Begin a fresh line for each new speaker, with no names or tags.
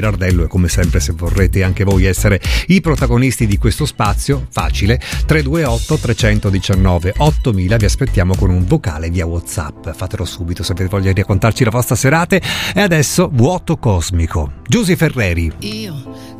Girardello, e come sempre, se vorrete anche voi essere i protagonisti di questo spazio, facile, 328 319 8000, vi aspettiamo con un vocale via WhatsApp. Fatelo subito se avete voglia di raccontarci la vostra serate. E adesso Vuoto Cosmico, Giusy Ferreri.
Io